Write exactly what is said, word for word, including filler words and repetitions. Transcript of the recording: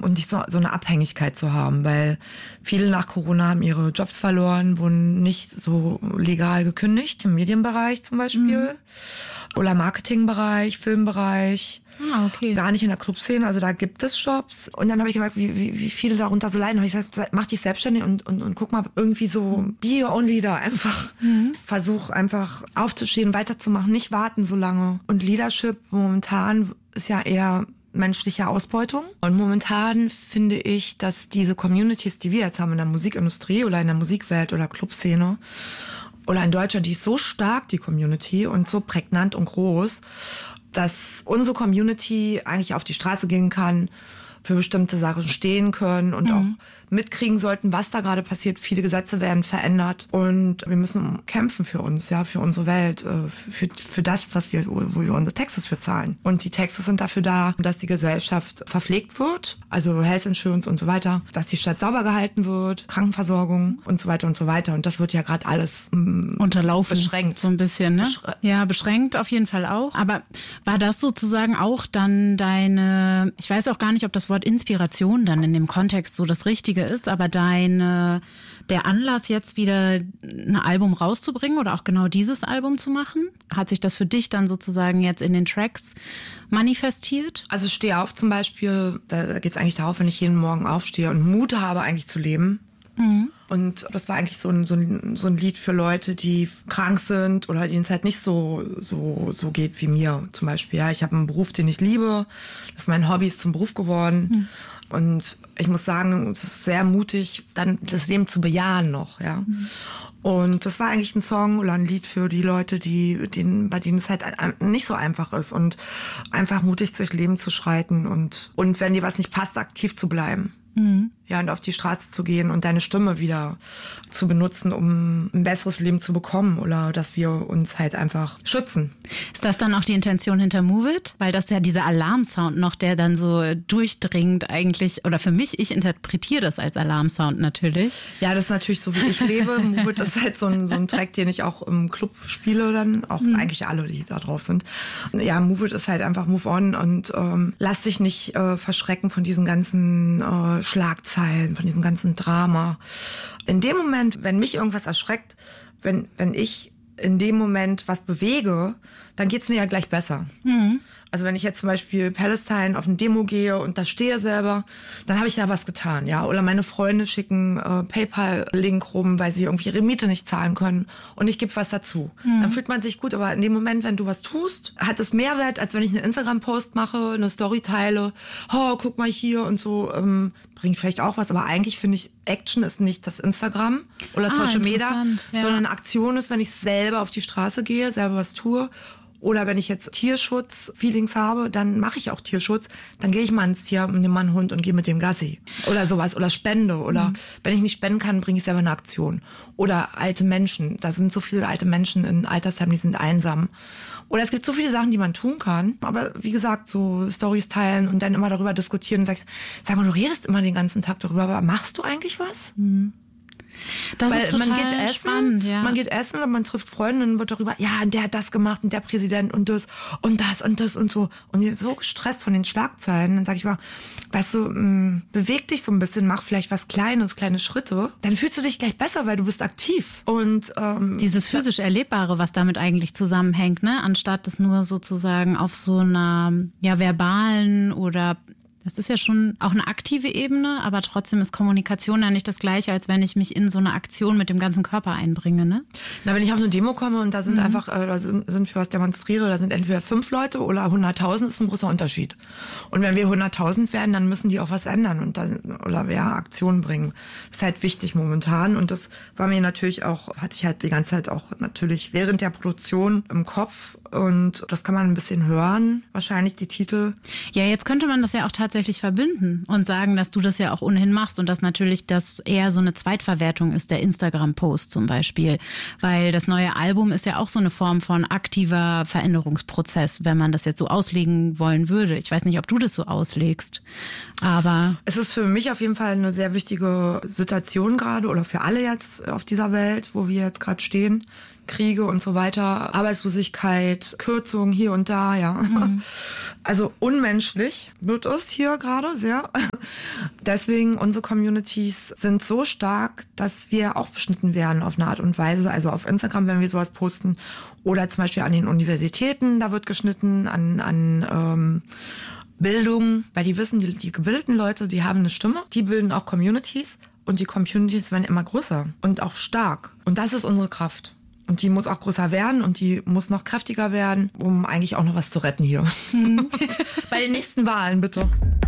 und nicht so, so eine Abhängigkeit zu haben, weil viele nach Corona haben ihre Jobs verloren, wurden nicht so legal gekündigt, im Medienbereich zum Beispiel, mhm. oder Marketingbereich, Filmbereich. Ah, okay. Gar nicht in der Clubszene, also da gibt es Jobs. Und dann habe ich gemerkt, wie, wie, wie viele darunter so leiden. Habe ich gesagt, mach dich selbstständig und, und, und guck mal, irgendwie so, be your own leader. Einfach mhm. versuch einfach aufzustehen, weiterzumachen, nicht warten so lange. Und Leadership momentan ist ja eher menschliche Ausbeutung. Und momentan finde ich, dass diese Communities, die wir jetzt haben in der Musikindustrie oder in der Musikwelt oder Clubszene oder in Deutschland, die ist so stark, die Community, und so prägnant und groß, dass unsere Community eigentlich auf die Straße gehen kann, für bestimmte Sachen stehen können und mhm. auch mitkriegen sollten, was da gerade passiert. Viele Gesetze werden verändert und wir müssen kämpfen für uns, ja, für unsere Welt, für, für das, was wir, wo wir unsere Taxes für zahlen. Und die Taxes sind dafür da, dass die Gesellschaft verpflegt wird, also Health Insurance und so weiter, dass die Stadt sauber gehalten wird, Krankenversorgung und so weiter und so weiter. Und das wird ja gerade alles mh, unterlaufen, beschränkt. So ein bisschen, ne? Beschre- ja, beschränkt auf jeden Fall auch. Aber war das sozusagen auch dann deine, ich weiß auch gar nicht, ob das Wort Inspiration dann in dem Kontext so das Richtige ist, aber deine, der Anlass jetzt wieder ein Album rauszubringen oder auch genau dieses Album zu machen? Hat sich das für dich dann sozusagen jetzt in den Tracks manifestiert? Also Steh auf zum Beispiel, da geht es eigentlich darauf, wenn ich jeden Morgen aufstehe und Mut habe eigentlich zu leben. Mhm. Und das war eigentlich so ein, so, ein, so ein Lied für Leute, die krank sind oder denen es halt nicht so, so, so geht wie mir zum Beispiel. Ja, ich habe einen Beruf, den ich liebe. Das ist mein Hobby, ist zum Beruf geworden. Mhm. Und ich muss sagen, es ist sehr mutig, dann das Leben zu bejahen noch. Ja. Mhm. Und das war eigentlich ein Song oder ein Lied für die Leute, die, denen, bei denen es halt nicht so einfach ist und einfach mutig durchs Leben zu schreiten und, und wenn dir was nicht passt, aktiv zu bleiben. Mhm. Ja, und auf die Straße zu gehen und deine Stimme wieder zu benutzen, um ein besseres Leben zu bekommen oder dass wir uns halt einfach schützen. Ist das dann auch die Intention hinter Move It? Weil das ja dieser Alarmsound noch, der dann so durchdringt eigentlich, oder für mich, ich interpretiere das als Alarmsound natürlich. Ja, das ist natürlich so, wie ich lebe. Move It ist halt so ein, so ein Track, den ich auch im Club spiele dann, auch mhm. eigentlich alle, die da drauf sind. Ja, Move It ist halt einfach Move On und ähm, lass dich nicht äh, verschrecken von diesen ganzen äh, Schlagzeilen, von diesem ganzen Drama. In dem Moment, wenn mich irgendwas erschreckt, wenn, wenn ich in dem Moment was bewege, dann geht's mir ja gleich besser. Mhm. Also wenn ich jetzt zum Beispiel Palestine auf eine Demo gehe und da stehe selber, dann habe ich ja was getan, ja. Oder meine Freunde schicken äh, PayPal-Link rum, weil sie irgendwie ihre Miete nicht zahlen können und ich gebe was dazu. Mhm. Dann fühlt man sich gut, aber in dem Moment, wenn du was tust, hat es mehr Wert, als wenn ich einen Instagram-Post mache, eine Story teile, oh, guck mal hier und so, ähm, bringt vielleicht auch was, aber eigentlich finde ich, Action ist nicht das Instagram oder ah, Social Media, ja. sondern Aktion ist, wenn ich selber auf die Straße gehe, selber was tue. Oder wenn ich jetzt Tierschutz-Feelings habe, dann mache ich auch Tierschutz. Dann gehe ich mal ins Tier, nehme mal einen Hund und gehe mit dem Gassi. Oder sowas. Oder spende. Oder mhm. wenn ich nicht spenden kann, bringe ich selber eine Aktion. Oder alte Menschen. Da sind so viele alte Menschen in Altersheimen, die sind einsam. Oder es gibt so viele Sachen, die man tun kann. Aber wie gesagt, so Storys teilen und dann immer darüber diskutieren und sagst, sag mal, du redest immer den ganzen Tag darüber, aber machst du eigentlich was? Mhm. Das Weil ist total man geht essen, spannend, ja. Man geht essen und man trifft Freunde und wird darüber, ja, und der hat das gemacht und der Präsident und das und das und das und so. Und ihr so gestresst von den Schlagzeilen, dann sag ich mal, weißt du, mh, beweg dich so ein bisschen, mach vielleicht was Kleines, kleine Schritte, dann fühlst du dich gleich besser, weil du bist aktiv. Und ähm, dieses physisch Erlebbare, was damit eigentlich zusammenhängt, ne, anstatt es nur sozusagen auf so einer ja verbalen oder das ist ja schon auch eine aktive Ebene, aber trotzdem ist Kommunikation ja nicht das Gleiche, als wenn ich mich in so eine Aktion mit dem ganzen Körper einbringe, ne? Na, wenn ich auf eine Demo komme und da sind mhm. einfach, äh, da sind, sind für was demonstriere, da sind entweder fünf Leute oder hunderttausend, ist ein großer Unterschied. Und wenn wir hunderttausend werden, dann müssen die auch was ändern und dann, oder ja, Aktionen bringen. Das ist halt wichtig momentan und das war mir natürlich auch, hatte ich halt die ganze Zeit auch natürlich während der Produktion im Kopf und das kann man ein bisschen hören, wahrscheinlich die Titel. Ja, jetzt könnte man das ja auch tatsächlich tatsächlich verbinden und sagen, dass du das ja auch ohnehin machst und dass natürlich das eher so eine Zweitverwertung ist, der Instagram-Post zum Beispiel. Weil das neue Album ist ja auch so eine Form von aktiver Veränderungsprozess, wenn man das jetzt so auslegen wollen würde. Ich weiß nicht, ob du das so auslegst, aber... Es ist für mich auf jeden Fall eine sehr wichtige Situation gerade oder für alle jetzt auf dieser Welt, wo wir jetzt gerade stehen. Kriege und so weiter, Arbeitslosigkeit, Kürzungen hier und da, ja. Mhm. Also unmenschlich wird es hier gerade sehr. Deswegen, unsere Communities sind so stark, dass wir auch beschnitten werden auf eine Art und Weise. Also auf Instagram, wenn wir sowas posten. Oder zum Beispiel an den Universitäten, da wird geschnitten, an, an ähm, Bildung. Weil die wissen, die, die gebildeten Leute, die haben eine Stimme. Die bilden auch Communities. Und die Communities werden immer größer und auch stark. Und das ist unsere Kraft. Und die muss auch größer werden und die muss noch kräftiger werden, um eigentlich auch noch was zu retten hier. Mhm. Bei den nächsten Wahlen, bitte.